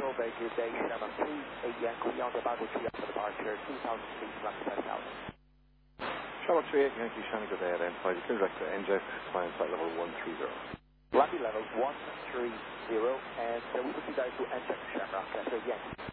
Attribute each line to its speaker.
Speaker 1: level, very good day, Shamrock 3, 8 Yankee, Yonder Bravo 3 for departure, 2000 feet, flight 10,000.
Speaker 2: Shamrock 3, 8 Yankee, Shannon, good day, identified, you clear direct to NJET, flying flight level 130.
Speaker 1: Landing level 130, and we will be guys to NJET Shamrock, so Yankee.